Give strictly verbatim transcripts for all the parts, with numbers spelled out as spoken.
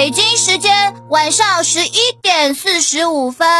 北京时间晚上十一点四十五分。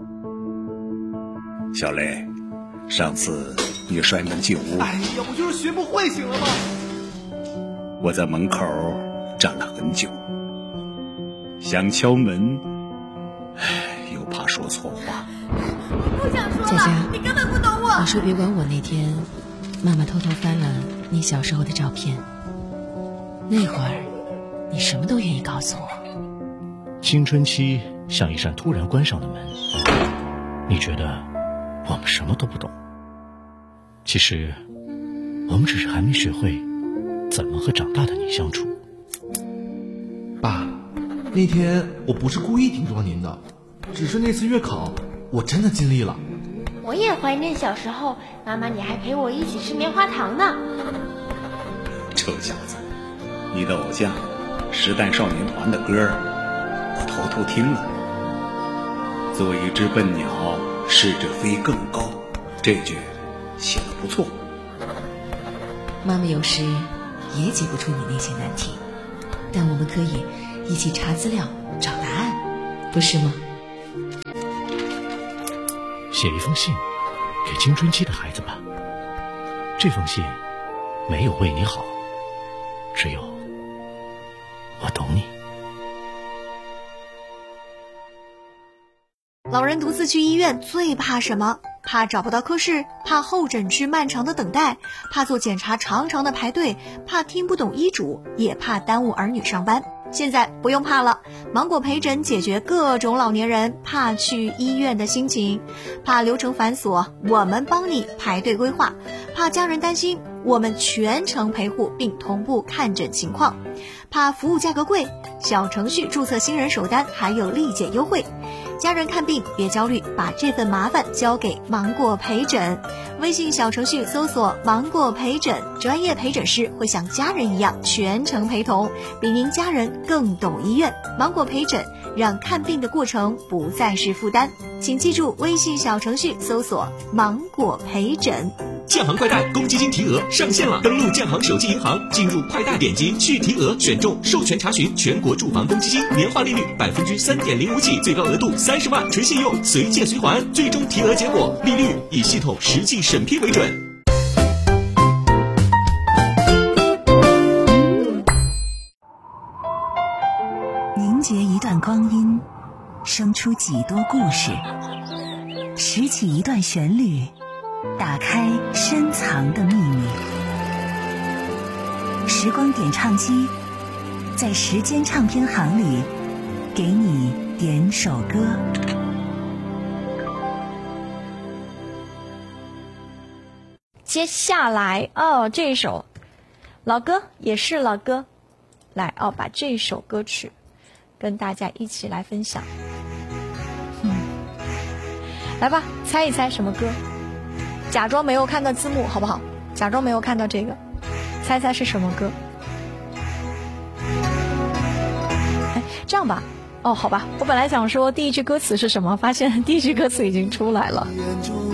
小雷，上次你摔门进屋， 哎呀，我就是学不会，行了吗？ 我在门口站了很久，想敲门，唉，又怕说错话。 不想说了， 佳佳， 你根本不懂我。 我说别管我那天，妈妈偷偷翻了你小时候的照片，那会儿你什么都愿意告诉我。 青春期像一扇突然关上的门，你觉得我们什么都不懂，其实我们只是还没学会怎么和长大的你相处。 爸，那天我不是故意顶撞您的，只是那次月考我真的尽力了。 我也怀念小时候，妈妈你还陪我一起吃棉花糖呢。 臭小子，你的偶像时代少年团的歌我偷偷听了。做一只笨鸟，试着飞更高，这句写得不错。 妈妈有时也解不出你那些难题，但我们可以一起查资料找答案，不是吗？ 写一封信给青春期的孩子吧，这封信没有为你好，只有我懂你。 老人独自去医院最怕什么？怕找不到科室，怕候诊区漫长的等待，怕做检查长长的排队，怕听不懂医嘱，也怕耽误儿女上班。现在不用怕了，芒果陪诊解决各种老年人怕去医院的心情。怕流程繁琐，我们帮你排队规划；怕家人担心，我们全程陪护并同步看诊情况；怕服务价格贵，小程序注册新人首单还有立减优惠。家人看病别焦虑，把这份麻烦交给芒果陪诊。微信小程序搜索芒果陪诊，专业陪诊师会像家人一样全程陪同，比您家人更懂医院。芒果陪诊让看病的过程不再是负担，请记住微信小程序搜索芒果陪诊。 建行快贷公积金提额上线了，登录建行手机银行，进入快贷点击续提额，选中授权查询全国住房公积金，年化利率百分之三点零五起，最高额度三十万，纯信用，随借随还，最终提额结果利率以系统实际审批为准。 凝结一段光阴，生出几多故事，拾起一段旋律，打开深藏的秘密。时光点唱机，在时间唱片行里，给你点首歌。 接下来哦，这首老歌也是老歌，来哦，把这首歌曲跟大家一起来分享。嗯，来吧，猜一猜什么歌？假装没有看到字幕好不好？假装没有看到这个，猜猜是什么歌？哎，这样吧，哦，好吧，我本来想说第一句歌词是什么，发现第一句歌词已经出来了。